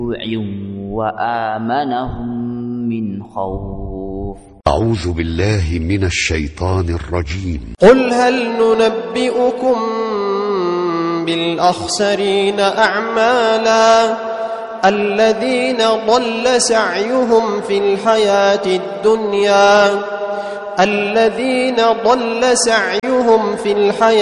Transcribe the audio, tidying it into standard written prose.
وآمنهم من خوف. أعوذ بالله من الشيطان الرجيم. قل هل ننبئكم بالأخسرين أعمالا الذين ضل سعيهم في الحياة الدنيا